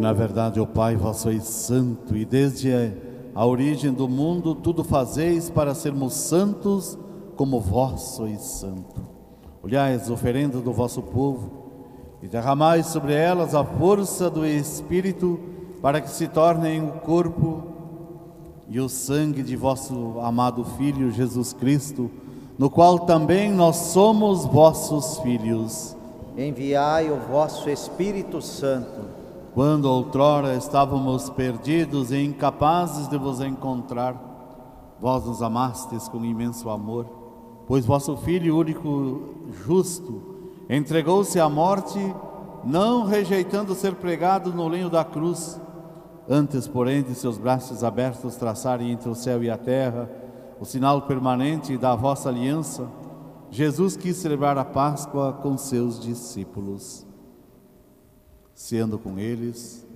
na verdade, ó Pai, vós sois santo, e desde a origem do mundo tudo fazeis para sermos santos, como vós sois santo. Olhai as oferendas do vosso povo, e derramai sobre elas a força do Espírito, para que se tornem o corpo e o sangue de vosso amado Filho Jesus Cristo, no qual também nós somos vossos filhos. Enviai o vosso Espírito Santo. Quando outrora estávamos perdidos e incapazes de vos encontrar, vós nos amastes com imenso amor, pois vosso Filho único justo entregou-se à morte, não rejeitando ser pregado no lenho da cruz, antes, porém, de seus braços abertos traçarem entre o céu e a terra o sinal permanente da vossa aliança, Jesus quis celebrar a Páscoa com seus discípulos. Sendo com eles,